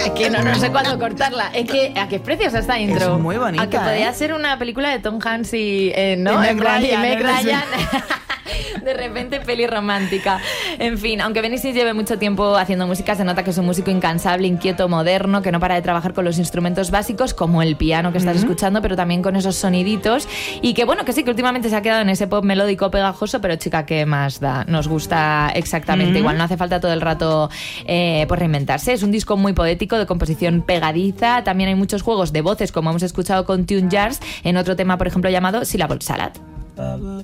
Es que no sé cuándo cortarla. Es que, ¿a qué precios esta intro? Es muy bonita. A que podría ser una película de Tom Hanks y, ¿no? Y Meg Ryan. De repente peli romántica. En fin, aunque Benny lleve mucho tiempo haciendo música, se nota que es un músico incansable, inquieto, moderno, que no para de trabajar con los instrumentos básicos como el piano que estás escuchando, pero también con esos soniditos, y que bueno, que sí, que últimamente se ha quedado en ese pop melódico pegajoso, pero chica, ¿qué más da? Nos gusta exactamente igual, no hace falta todo el rato pues reinventarse. Es un disco muy poético, de composición pegadiza, también hay muchos juegos de voces, como hemos escuchado con Tune Jars, en otro tema, por ejemplo, llamado Syllable Salad.